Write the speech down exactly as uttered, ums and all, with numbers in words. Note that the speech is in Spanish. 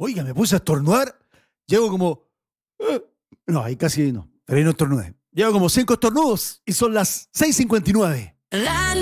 Oiga, me puse a estornudar. Llego como... eh, No, ahí casi no. Pero ahí no estornudé. Llevo como cinco estornudos y son las seis cincuenta y nueve. La